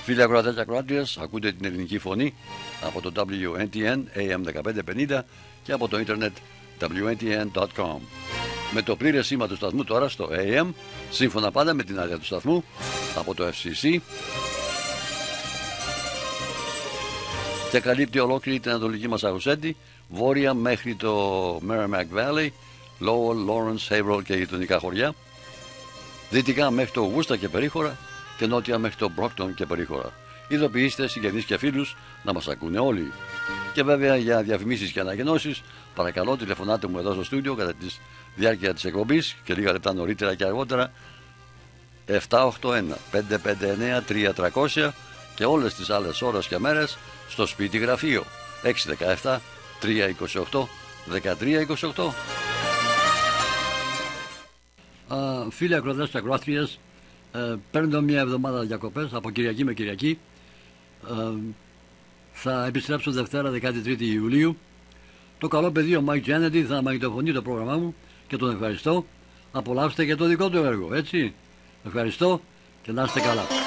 Φίλοι ακροατές και ακροάτριες, ακούτε την ελληνική φωνή από το WNTN AM 1550 και από το ίντερνετ WNTN.com. Με το πλήρες σήμα του σταθμού τώρα στο AM, σύμφωνα πάντα με την άδεια του σταθμού από το FCC, και καλύπτει ολόκληρη την ανατολική Μασαχουσέτη, βόρεια μέχρι το Merrimack Valley, Lowell, Lawrence, Haverhill και γειτονικά χωριά, δυτικά μέχρι το Worcester και περίχωρα και νότια μέχρι το Brockton και περίχωρα. Ειδοποιήστε συγγενείς και φίλους να μας ακούνε όλοι. Και βέβαια για διαφημίσεις και ανακοινώσεις, παρακαλώ τηλεφωνάτε μου εδώ στο στούντιο κατά τη διάρκεια της εκπομπής και λίγα λεπτά νωρίτερα και αργότερα 781-559-3300 και όλες τις άλλες ώρες και μέρες στο σπίτι γραφείο 617-328-1328. Φίλοι ακροατές και ακροάτριες, παίρνω μια εβδομάδα διακοπές από Κυριακή με Κυριακή. Θα επιστρέψω Δευτέρα 13η Ιουλίου. Το καλό παιδί ο Mike Kennedy θα μαγνητοφωνεί το πρόγραμμά μου και τον ευχαριστώ. Απολαύστε και το δικό του έργο, έτσι. Ευχαριστώ και να είστε καλά.